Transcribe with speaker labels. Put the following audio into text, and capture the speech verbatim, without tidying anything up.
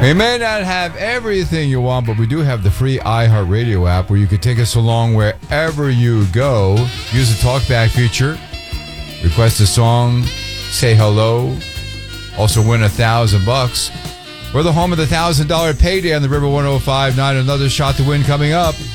Speaker 1: We may not have everything you want, but we do have the free iHeartRadio app where you can take us along wherever you go. Use the talkback feature. Request a song. Say hello. Also win a thousand bucks. We're the home of the thousand dollar payday on the River one oh five point nine. Another shot to win coming up.